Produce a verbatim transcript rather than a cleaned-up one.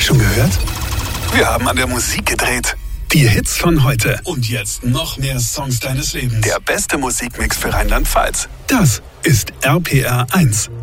schon gehört? Wir haben an der Musik gedreht. Die Hits von heute. Und jetzt noch mehr Songs deines Lebens. Der beste Musikmix für Rheinland-Pfalz. Das ist R P R eins.